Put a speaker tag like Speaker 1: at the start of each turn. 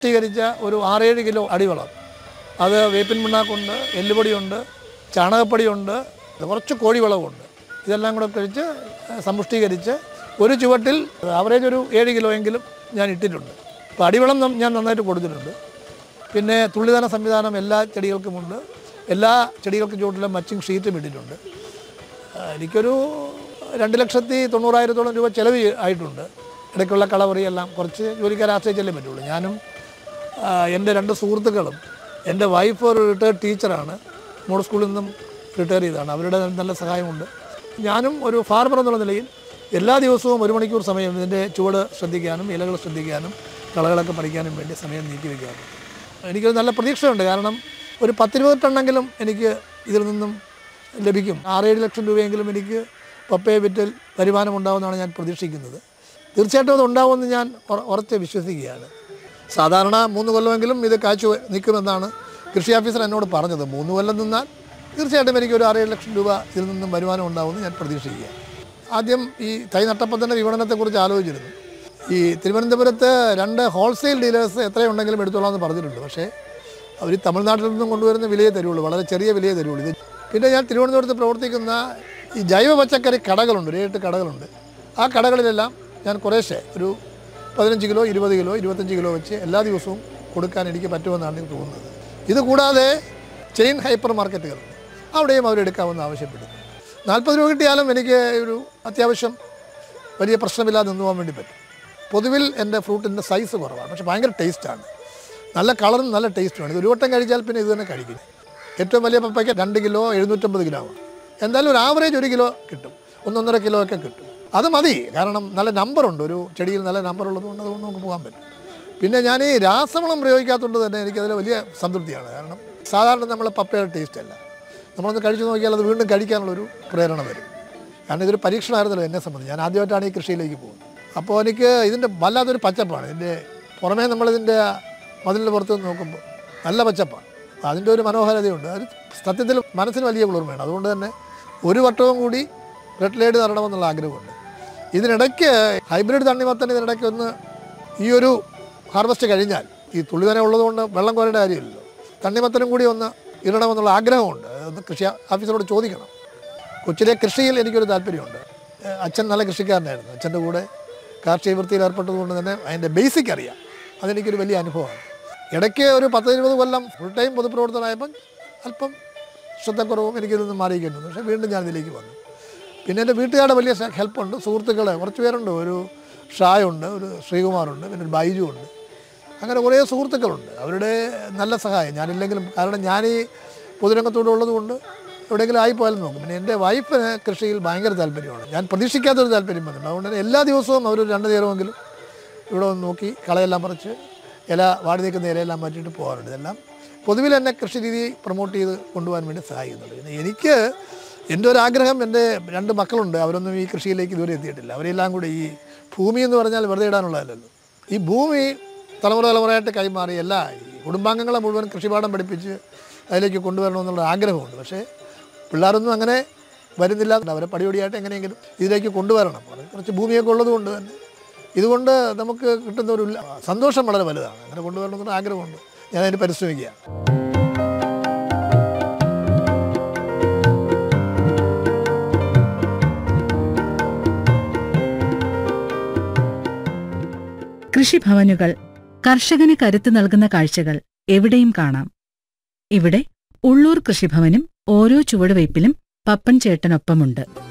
Speaker 1: സമ്പുഷ്ടീകരിച്ച ഒരു 6-7 കിലോ അടിവളം. അത് വേപ്പിൻ പിണ്ണാക്കുണ്ട്, എല്ലുപൊടിയുണ്ട്, ചാണകപ്പൊടിയുണ്ട്, കുറച്ച് കോഴിവളവുണ്ട്. ഇതെല്ലാം കൂടെ കഴിച്ച് സമ്പുഷ്ടീകരിച്ച് ഒരു ചുവട്ടിൽ ആവറേജ് ഒരു 7 കിലോ എങ്കിലും ഞാൻ ഇട്ടിട്ടുണ്ട്. അപ്പോൾ അടിവളം ഞാൻ നന്നായിട്ട് കൊടുത്തിട്ടുണ്ട്. പിന്നെ തുള്ളിദാന സംവിധാനം എല്ലാ ചെടികൾക്കുമുണ്ട്. എല്ലാ ചെടികൾക്കും ചുവട്ടിലും മച്ചിങ് ഷീറ്റും ഇട്ടിട്ടുണ്ട്. എനിക്കൊരു 2,90,000 രൂപ ചിലവ് ആയിട്ടുണ്ട്. ഇടയ്ക്കുള്ള കളവറി എല്ലാം കുറച്ച് ജോലിക്കാരെ ആശ്രയിച്ചല്ലേ പറ്റുള്ളൂ. ഞാനും എൻ്റെ 2 സുഹൃത്തുക്കളും, എൻ്റെ വൈഫ് ഒരു റിട്ടയർഡ് ടീച്ചറാണ്, മോഡൽ സ്കൂളിൽ നിന്നും റിട്ടയർ ചെയ്തതാണ്. അവരുടെ നല്ല സഹായമുണ്ട്. ഞാനും ഒരു ഫാർമർ എന്നുള്ള നിലയിൽ എല്ലാ ദിവസവും 1 മണിക്കൂർ സമയം ഇതിൻ്റെ ചുവട് ശ്രദ്ധിക്കാനും ഇലകൾ ശ്രദ്ധിക്കാനും കളകളൊക്കെ പറിക്കാനും വേണ്ടി സമയം നീക്കി വയ്ക്കാറുണ്ട്. എനിക്കൊരു നല്ല പ്രതീക്ഷയുണ്ട്. കാരണം ഒരു 10-20 ടണ്ണെങ്കിലും എനിക്ക് ഇതിൽ നിന്നും ലഭിക്കും. 6-7 ലക്ഷം രൂപയെങ്കിലും എനിക്ക് പപ്പയെ വിറ്റിൽ വരുമാനം ഉണ്ടാകുമെന്നാണ് ഞാൻ പ്രതീക്ഷിക്കുന്നത്. തീർച്ചയായിട്ടും അത് ഉണ്ടാകുമെന്ന് ഞാൻ ഉറച്ച് വിശ്വസിക്കുകയാണ്. സാധാരണ 3 കൊല്ലമെങ്കിലും ഇത് കാച്ചു നിൽക്കുമെന്നാണ് കൃഷി ഓഫീസർ എന്നോട് പറഞ്ഞത്. 3 കൊല്ലം നിന്നാൽ തീർച്ചയായിട്ടും എനിക്കൊരു 6-7 ലക്ഷം രൂപ ഇതിൽ നിന്നും വരുമാനം ഉണ്ടാകുമെന്ന് ഞാൻ പ്രതീക്ഷിക്കുക. ആദ്യം ഈ തൈ നട്ടപ്പോൾ തന്നെ വിപണനത്തെക്കുറിച്ച് ആലോചിച്ചിരുന്നു. ഈ തിരുവനന്തപുരത്ത് 2 ഹോൾസെയിൽ ഡീലേഴ്സ് എത്രയുണ്ടെങ്കിലും എടുത്തോളാമെന്ന് പറഞ്ഞിട്ടുണ്ട്. പക്ഷേ അവർ തമിഴ്നാട്ടിൽ നിന്നും കൊണ്ടുവരുന്ന വിലയെ തരുള്ളൂ, വളരെ ചെറിയ വിലയെ തരുള്ളൂ. ഇത് പിന്നെ ഞാൻ തിരുവനന്തപുരത്ത് പ്രവർത്തിക്കുന്ന ഈ ജൈവ പച്ചക്കറി കടകളുണ്ട്, 7 കടകളുണ്ട്. ആ കടകളിലെല്ലാം ഞാൻ കുറേശ്ശെ ഒരു 15 കിലോ, 20 കിലോ, 25 കിലോ വെച്ച് എല്ലാ ദിവസവും കൊടുക്കാൻ എനിക്ക് പറ്റുമെന്നാണ് എനിക്ക് തോന്നുന്നത്. ഇത് കൂടാതെ ചെയിൻ ഹൈപ്പർ മാർക്കറ്റുകളുണ്ട്, അവിടെയും അവരെടുക്കാമെന്ന് ആവശ്യപ്പെടുന്നു. 40 രൂപ കിട്ടിയാലും എനിക്ക് ഒരു അത്യാവശ്യം വലിയ പ്രശ്നമില്ലാതെ നിന്ന് പോകാൻ വേണ്ടി പറ്റും. പൊതുവിൽ എൻ്റെ ഫ്രൂട്ടിൻ്റെ സൈസ് കുറവാണ്, പക്ഷേ ഭയങ്കര ടേസ്റ്റാണ്. നല്ല കളറും നല്ല ടേസ്റ്റുമാണ്. ഇത് ഒരു വട്ടം കഴിച്ചാൽ പിന്നെ ഇത് തന്നെ കഴിക്കും. ഏറ്റവും വലിയ പപ്പയ്ക്ക് 2 കിലോ 750 ഗ്രാം. എന്തായാലും ഒരു ആവറേജ് 1 കിലോ കിട്ടും, 1-1.5 കിലോ ഒക്കെ കിട്ടും. അത് മതി. കാരണം നല്ല നമ്പറുണ്ട്, ഒരു ചെടിയിൽ നല്ല നമ്പർ ഉള്ളതുകൊണ്ട് അതുകൊണ്ട് നമുക്ക് പോകാൻ പറ്റും. പിന്നെ ഞാൻ ഈ രാസവളം പ്രയോഗിക്കാത്തതുകൊണ്ട് തന്നെ എനിക്കതിൽ വലിയ സംതൃപ്തിയാണ്. കാരണം സാധാരണ നമ്മൾ പപ്പയുടെ ടേസ്റ്റ് അല്ല, നമ്മളൊന്ന് കഴിച്ചു നോക്കിയാൽ അത് വീണ്ടും കഴിക്കാനുള്ളൊരു പ്രേരണ വരും. കാരണം ഇതൊരു പരീക്ഷണമായിരുന്നല്ലോ എന്നെ സംബന്ധിച്ച്. ഞാൻ ആദ്യമായിട്ടാണ് ഈ കൃഷിയിലേക്ക് പോകുന്നത്. അപ്പോൾ എനിക്ക് ഇതിൻ്റെ വല്ലാത്തൊരു പച്ചപ്പാണ്. ഇതിൻ്റെ പുറമേ നമ്മളിതിൻ്റെ മതിലിൻ്റെ പുറത്ത് നോക്കുമ്പോൾ നല്ല പച്ചപ്പാണ്. അതിൻ്റെ ഒരു മനോഹാരിതയുണ്ട്. അത് സത്യത്തിൽ മനസ്സിന് വലിയ കുളിർമയാണ്. അതുകൊണ്ട് തന്നെ ഒരു വട്ടവും കൂടി റെഡ് ലൈഡ് തരണമെന്നുള്ള ആഗ്രഹമുണ്ട്. ഇതിനിടയ്ക്ക് ഹൈബ്രിഡ് തണ്ണിമത്തൻ ഇതിനിടയ്ക്ക് ഒന്ന് ഈ ഒരു ഹാർവസ്റ്റ് കഴിഞ്ഞാൽ, ഈ തുള്ളിവന ഉള്ളതുകൊണ്ട് വെള്ളം കോരേണ്ട കാര്യമില്ലല്ലോ, തണ്ണിമത്തനും കൂടി ഒന്ന് ഇടണമെന്നുള്ള ആഗ്രഹമുണ്ട്. ഒന്ന് കൃഷി ഓഫീസറോട് ചോദിക്കണം. കൊച്ചിലെ കൃഷിയിൽ എനിക്കൊരു താല്പര്യമുണ്ട്. അച്ഛൻ നല്ല കൃഷിക്കാരനായിരുന്നു. അച്ഛൻ്റെ കൂടെ കാർഷിക വൃത്തിയിൽ ഏർപ്പെട്ടതുകൊണ്ട് തന്നെ അതിൻ്റെ ബേസിക് അറിയാം. അതെനിക്കൊരു വലിയ അനുഭവമാണ്. ഇടയ്ക്ക് ഒരു 10-20 കൊല്ലം ഫുൾ ടൈം പൊതുപ്രവർത്തനമായപ്പം അല്പം ശ്രദ്ധക്കുറവും എനിക്കിതിൽ നിന്ന് മാറിയിരിക്കുന്നു. പക്ഷേ വീണ്ടും ഞാൻ ഇതിലേക്ക് വന്നു. പിന്നെ എൻ്റെ വീട്ടുകാരുടെ വലിയ ഹെൽപ്പുണ്ട്. സുഹൃത്തുക്കൾ കുറച്ച് പേരുണ്ട്. ഒരു ഷായുണ്ട്, ഒരു ശ്രീകുമാറുണ്ട്, പിന്നെ ഒരു ബൈജു ഉണ്ട്. അങ്ങനെ കുറേ സുഹൃത്തുക്കളുണ്ട്. അവരുടെ നല്ല സഹായം ഞാനില്ലെങ്കിലും, കാരണം ഞാൻ ഈ പൊതുരംഗത്തോടെ ഉള്ളതുകൊണ്ട് എവിടെയെങ്കിലും ആയിപ്പോയാലും നോക്കും. പിന്നെ എൻ്റെ വൈഫിന് കൃഷിയിൽ ഭയങ്കര താല്പര്യമാണ്. ഞാൻ പ്രതീക്ഷിക്കാത്തൊരു താല്പര്യം വന്നിട്ടുണ്ട്. അതുകൊണ്ട് തന്നെ എല്ലാ ദിവസവും അവർ 2 നേരമെങ്കിലും ഇവിടെ വന്ന് നോക്കി കളയെല്ലാം പറിച്ച് ഇല വാടി നിൽക്കുന്ന ഇലയെല്ലാം മാറ്റിയിട്ട് പോകാറുണ്ട്. ഇതെല്ലാം പൊതുവിൽ എന്നെ കൃഷി രീതി പ്രൊമോട്ട് ചെയ്ത് കൊണ്ടുപോകാൻ വേണ്ടി സഹായിക്കുന്നുണ്ട്. പിന്നെ എനിക്ക് എൻ്റെ ഒരു ആഗ്രഹം, എൻ്റെ 2 മക്കളുണ്ട്, അവരൊന്നും ഈ കൃഷിയിലേക്ക് ഇതുവരെ എത്തിയിട്ടില്ല. അവരെല്ലാം കൂടി ഈ ഭൂമി എന്ന് പറഞ്ഞാൽ വെറുതെ ഇടാനുള്ളതല്ലല്ലോ. ഈ ഭൂമി തലമുറയായിട്ട് കൈമാറി എല്ലാ ഈ കുടുംബാംഗങ്ങളെ മുഴുവൻ കൃഷിപാഠം പഠിപ്പിച്ച് അതിലേക്ക് കൊണ്ടുവരണമെന്നുള്ള ആഗ്രഹമുണ്ട്. പക്ഷേ പിള്ളേരൊന്നും അങ്ങനെ വരുന്നില്ല. അവരെ പടിപടിയായിട്ട് എങ്ങനെയെങ്കിലും ഇതിലേക്ക് കൊണ്ടുവരണം. കുറച്ച് ഭൂമിയൊക്കെ ഉള്ളതുകൊണ്ട് തന്നെ ഇതുകൊണ്ട് നമുക്ക് കിട്ടുന്ന ഒരു സന്തോഷം വളരെ വലുതാണ്. അങ്ങനെ കൊണ്ടുവരണമെന്നുള്ള ആഗ്രഹമുണ്ട്. ഞാനതിന് പരിശ്രമിക്കുക.
Speaker 2: കൃഷിഭവനുകൾ കർഷകന് കരുത്ത് നൽകുന്ന കാഴ്ചകൾ എവിടെയും കാണാം. ഇവിടെ ഉള്ളൂർ കൃഷിഭവനും ഓരോ ചുവടുവയ്പിലും പപ്പൻ ചേട്ടനൊപ്പമുണ്ട്.